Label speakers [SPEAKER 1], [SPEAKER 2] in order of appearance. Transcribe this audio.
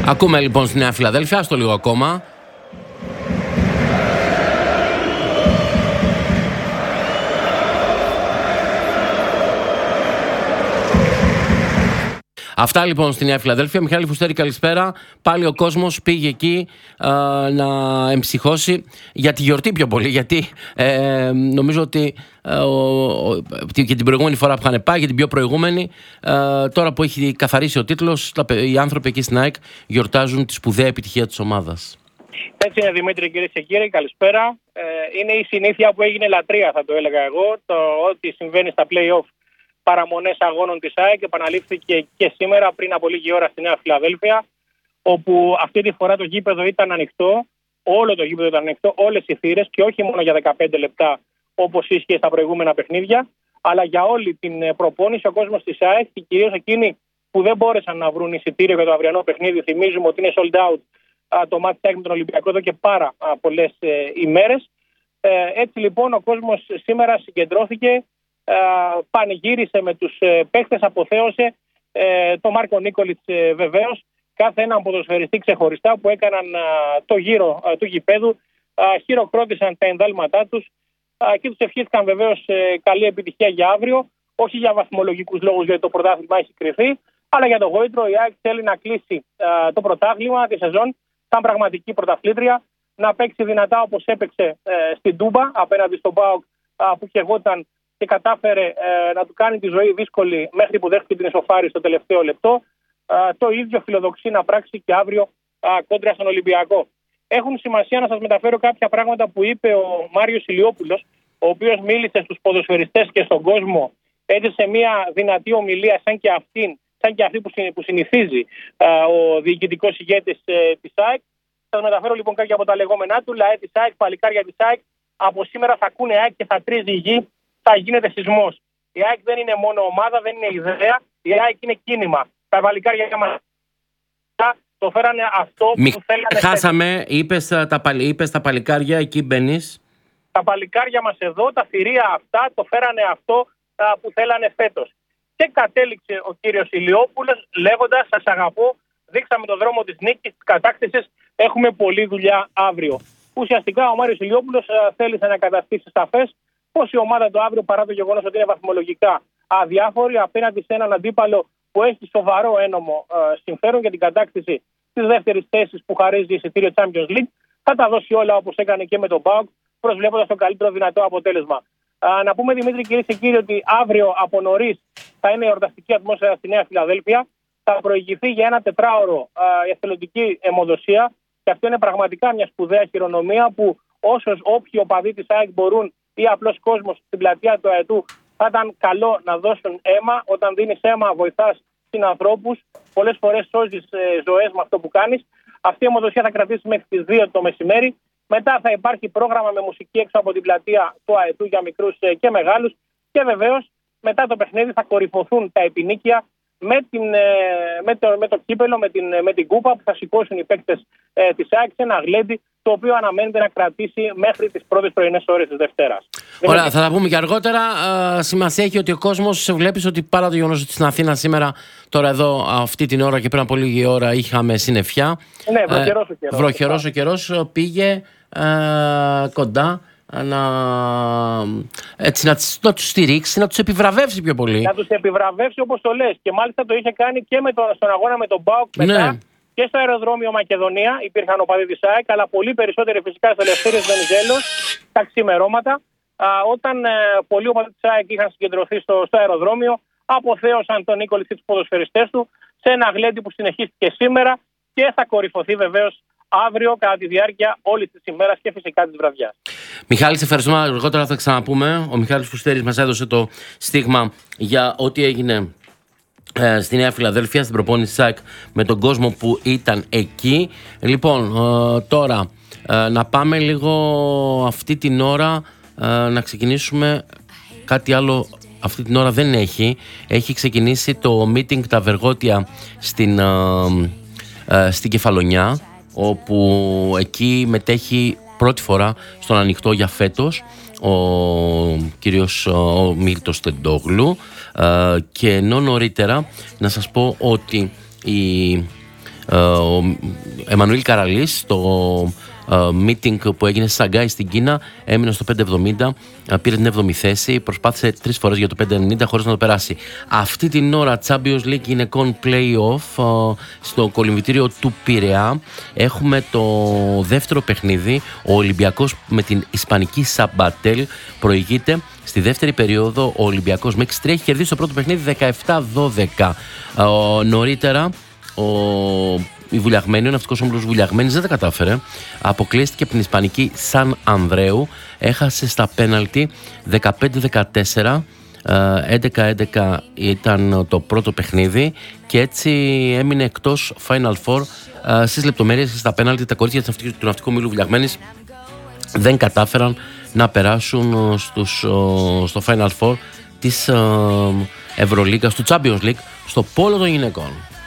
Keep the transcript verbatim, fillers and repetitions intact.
[SPEAKER 1] Ακούμε λοιπόν στη Νέα Φιλαδέλφια, άστο λίγο ακόμα. Αυτά λοιπόν στη Νέα Φιλαδέλφια. Μιχάλη Φουστέρη, καλησπέρα. Πάλι ο κόσμος πήγε εκεί α, να εμψυχώσει για τη γιορτή πιο πολύ. Γιατί ε, νομίζω ότι ε, ο, ο, και την προηγούμενη φορά που είχαν πάει και την πιο προηγούμενη, ε, τώρα που έχει καθαρίσει ο τίτλος, τα, οι άνθρωποι εκεί στην ΑΕΚ γιορτάζουν τη σπουδαία επιτυχία της ομάδας.
[SPEAKER 2] Έτσι είναι, Δημήτρη, κυρίες και κύριοι, καλησπέρα. Ε, είναι η συνήθεια που έγινε λατρεία, θα το έλεγα εγώ. Το ότι συμβαίνει στα play-off παραμονές αγώνων της ΑΕΚ επαναλήφθηκε και σήμερα πριν από λίγη ώρα στη Νέα Φιλαδέλφια, όπου αυτή τη φορά το γήπεδο ήταν ανοιχτό, όλο το γήπεδο ήταν ανοιχτό, όλες οι θύρες, και όχι μόνο για δεκαπέντε λεπτά όπως ίσχυε στα προηγούμενα παιχνίδια, αλλά για όλη την προπόνηση. Ο κόσμος της ΑΕΚ και κυρίως εκείνοι που δεν μπόρεσαν να βρουν εισιτήριο για το αυριανό παιχνίδι, θυμίζουμε ότι είναι sold out το μάτι της ΑΕΚ με τον Ολυμπιακό εδώ και πάρα πολλές ε, ημέρες. Ε, έτσι λοιπόν ο κόσμος σήμερα συγκεντρώθηκε. Uh, πανηγύρισε με τους uh, παίχτες, αποθέωσε uh, τον Μάρκο Νίκολιτς uh, βεβαίως, κάθε έναν ποδοσφαιριστή ξεχωριστά που έκαναν uh, το γύρο uh, του γηπέδου, uh, χειροκρότησαν τα ενδάλματά τους uh, και τους ευχήθηκαν βεβαίως uh, καλή επιτυχία για αύριο, όχι για βαθμολογικούς λόγους, γιατί το πρωτάθλημα έχει κρυφθεί, αλλά για το γόητρο. Η ΑΕΚ θέλει να κλείσει uh, το πρωτάθλημα τη σεζόν σαν πραγματική πρωταθλήτρια, να παίξει δυνατά όπως έπαιξε uh, στην Τούμπα απέναντι στον ΠΑΟΚ uh, που χεγόταν και κατάφερε ε, να του κάνει τη ζωή δύσκολη μέχρι που δέχτηκε την εσωφάρη στο τελευταίο λεπτό. Ε, το ίδιο φιλοδοξεί να πράξει και αύριο ε, κόντρα στον Ολυμπιακό. Έχουν σημασία να σας μεταφέρω κάποια πράγματα που είπε ο Μάριος Ηλιόπουλος, ο οποίος μίλησε στους ποδοσφαιριστές και στον κόσμο, έτσι σε μια δυνατή ομιλία σαν και αυτή, σαν και αυτή που συνηθίζει ε, ο διοικητικός ηγέτης ε, της ΑΕΚ. Θα σας μεταφέρω λοιπόν κάποια από τα λεγόμενά του. Λαέ της ΑΕΚ, παλικάρια της ΑΕΚ, από σήμερα θα ακούνε ΑΕΚ και θα τρίζει η γη. Θα γίνεται σεισμός. Η ΑΕΚ δεν είναι μόνο ομάδα, δεν είναι ιδέα. Η ΑΕΚ είναι κίνημα. Τα βαλικάρια για μας το φέρανε αυτό
[SPEAKER 1] Μη...
[SPEAKER 2] που θέλανε.
[SPEAKER 1] Χάσαμε, είπες τα, παλι... είπες τα παλικάρια, εκεί μπαίνεις.
[SPEAKER 2] Τα παλικάρια μας εδώ, τα θηρία αυτά, το φέρανε αυτό α, που θέλανε φέτος. Και κατέληξε ο κύριος Ηλιόπουλος λέγοντας: σας αγαπώ, δείξαμε τον δρόμο της νίκης, της κατάκτησης, έχουμε πολλή δουλειά αύριο. Ουσιαστικά ο Μάριος Ηλιόπουλος α, θέλησε να καταστήσει σαφές πως η ομάδα του αύριο, παρά το γεγονός ότι είναι βαθμολογικά αδιάφορη απέναντι σε έναν αντίπαλο που έχει σοβαρό ένομο ε, συμφέρον για την κατάκτηση της δεύτερης θέσης που χαρίζει εισιτήριο Champions League, θα τα δώσει όλα όπως έκανε και με τον ΠΑΟΚ, προσβλέποντας το καλύτερο δυνατό αποτέλεσμα. Ε, να πούμε, Δημήτρη, κυρίες και κύριοι, ότι αύριο από νωρίς θα είναι εορταστική ατμόσφαιρα στη Νέα Φιλαδέλφια. Θα προηγηθεί για ένα τετράωρο ε, εθελοντική αιμοδοσία, και αυτό είναι πραγματικά μια σπουδαία χειρονομία που όσους όποιοι οπαδοί της ΑΕΚ μπορούν ή απλός κόσμος στην πλατεία του ΑΕΤΟΥ, θα ήταν καλό να δώσουν αίμα. Όταν δίνεις αίμα, βοηθάς συνανθρώπους. Πολλές φορές σώζεις ε, ζωές με αυτό που κάνεις. Αυτή η αιμοδοσία θα κρατήσει μέχρι τις δύο το μεσημέρι. Μετά θα υπάρχει πρόγραμμα με μουσική έξω από την πλατεία του ΑΕΤΟΥ για μικρούς ε, και μεγάλους. Και βεβαίως μετά το παιχνίδι θα κορυφωθούν τα επινίκια με, την, ε, με, το, με το κύπελο, με την, με την κούπα που θα σηκώσουν οι παίκτες ε, της ΑΕΚ σε ένα γλέντι, το οποίο αναμένεται να κρατήσει μέχρι τις πρώτες πρωινές ώρες της Δευτέρας.
[SPEAKER 1] Ωραία, θα τα πούμε και αργότερα. Α, σημασία έχει ότι ο κόσμος, βλέπεις ότι παρά το γεγονός ότι στην Αθήνα σήμερα, τώρα εδώ αυτή την ώρα και πριν από λίγη ώρα είχαμε συννεφιά.
[SPEAKER 2] Ναι, βροχερός ο καιρός.
[SPEAKER 1] Βροχερός ο καιρός, πήγε α, κοντά να, έτσι, να, να τους στηρίξει, να τους επιβραβεύσει πιο πολύ.
[SPEAKER 2] Να τους επιβραβεύσει όπως το λες. Και μάλιστα το είχε κάνει και με τον, στον αγώνα με τον ΠΑΟΚ μετά. Ναι. Και στο αεροδρόμιο Μακεδονία υπήρχαν οπαδοί της ΑΕΚ, αλλά πολύ περισσότεροι φυσικά στο Ελευθέριος Βενιζέλος τα ξημερώματα, α, όταν ε, πολλοί οπαδοί της ΑΕΚ είχαν συγκεντρωθεί στο, στο αεροδρόμιο, αποθέωσαν τον Νίκολιτς και τους ποδοσφαιριστές του σε ένα γλέντι που συνεχίστηκε σήμερα και θα κορυφωθεί βεβαίως αύριο κατά τη διάρκεια όλης της ημέρας και φυσικά της βραδιάς.
[SPEAKER 1] Μιχάλη, σε ευχαριστούμε. Αργότερα θα ξαναπούμε. Ο Μιχάλης Φουστέρης μας έδωσε το στίγμα για ό,τι έγινε Ε, στη Νέα Φιλαδέλφια, στην προπόνηση ΣΑΚ με τον κόσμο που ήταν εκεί. Λοιπόν, ε, τώρα ε, να πάμε λίγο αυτή την ώρα ε, να ξεκινήσουμε κάτι άλλο. Αυτή την ώρα δεν έχει. Έχει ξεκινήσει το meeting τα Βεργότια στην, ε, ε, στην Κεφαλονιά, όπου εκεί μετέχει πρώτη φορά στον ανοιχτό για φέτος ο κύριος ο Μίλτος Τεντόγλου. Uh, και ενώ νωρίτερα να σας πω ότι η ο Εμμανουήλ Καραλής στο meeting που έγινε στη Σαγκάη στην Κίνα, έμεινε στο πέντε εβδομήντα, πήρε την έβδομη θέση, προσπάθησε τρεις φορές για το πέντε ενενήντα χωρίς να το περάσει. Αυτή την ώρα Champions League γυναικών play-off στο κολυμβητήριο του Πειραιά. Έχουμε το δεύτερο παιχνίδι. Ο Ολυμπιακός με την Ισπανική Σαμπατέλ προηγείται. Στη δεύτερη περίοδο ο Ολυμπιακός με έξι τρία έχει κερδίσει το πρώτο παιχνίδι δεκαεπτά δώδεκα. Νωρίτερα ο η Βουλιαγμένη, ο ναυτικός όμιλος Βουλιαγμένης δεν τα κατάφερε. Αποκλείστηκε από την Ισπανική Σαν Ανδρέου. Έχασε στα πέναλτι δεκαπέντε δεκατέσσερα. έντεκα έντεκα ήταν το πρώτο παιχνίδι και έτσι έμεινε εκτός Final Four. Στις λεπτομέρειες και στα πέναλτι τα κορίτσια του ναυτικού ομίλου Βουλιαγμένης δεν κατάφεραν να περάσουν στους, στο Final Four της Ευρωλίγκας, του Champions League, στο πόλο των γυναικών.